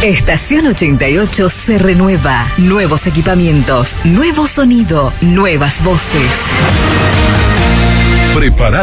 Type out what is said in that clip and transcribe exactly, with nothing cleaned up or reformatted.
Estación ochenta y ocho se renueva. Nuevos equipamientos, nuevo sonido, nuevas voces. Prepara